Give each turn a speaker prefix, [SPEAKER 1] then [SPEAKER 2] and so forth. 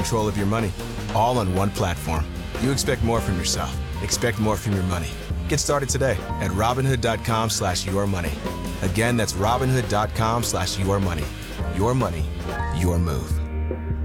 [SPEAKER 1] control of your money, all on one platform. You expect more from yourself. Expect more from your money. Get started today at Robinhood.com/yourmoney. Again, that's Robinhood.com/yourmoney. Your money, your move.